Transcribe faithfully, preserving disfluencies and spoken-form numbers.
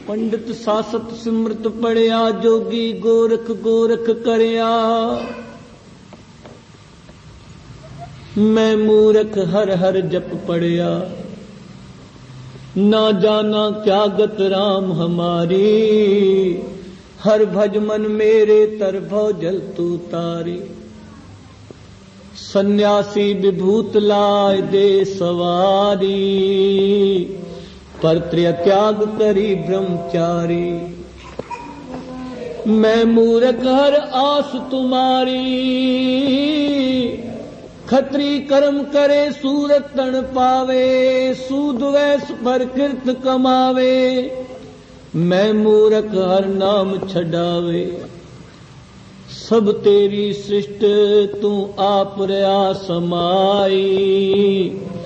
पंडित सासत सिमरत पढ़िया, जोगी गोरख गोरख करया। मैं मूरख हर हर जप पढ़िया, ना जाना क्या गत राम हमारी। हर भज मन मेरे तरभव जल तू तारी। सन्यासी विभूत लाय दे सवारी, पर त्याग करी ब्रह्मचारी। मैं मूरख हर आस तुम्हारी, खत्री कर्म करे सूरत तन पावे। सूद वैस पर कृत कमावे, मैं मूरख हर नाम छडावे। सब तेरी सृष्ट तू आप रया समाई,